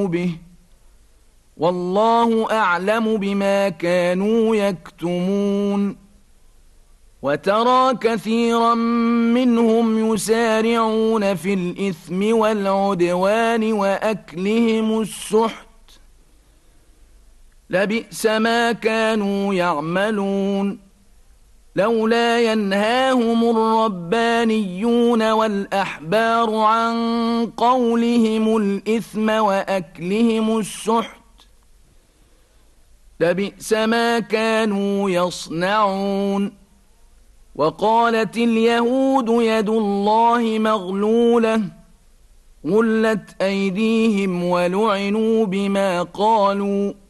به والله أعلم بما كانوا يكتمون وترى كثيرا منهم يسارعون في الإثم والعدوان وأكلهم السحت لبئس ما كانوا يعملون لولا ينهاهم الربانيون والأحبار عن قولهم الإثم وأكلهم السحت لبئس ما كانوا يصنعون وقالت اليهود يد الله مغلولة غلت أيديهم ولعنوا بما قالوا